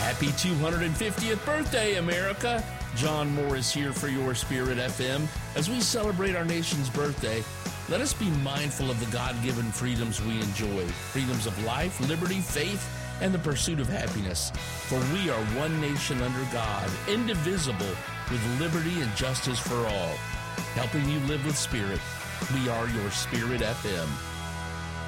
Happy 250th birthday, America! John Morris here for your Spirit FM. As we celebrate our nation's birthday, let us be mindful of the God-given freedoms we enjoy. Freedoms of life, liberty, faith, and the pursuit of happiness. For we are one nation under God, indivisible, with liberty and justice for all. Helping you live with Spirit, we are your Spirit FM.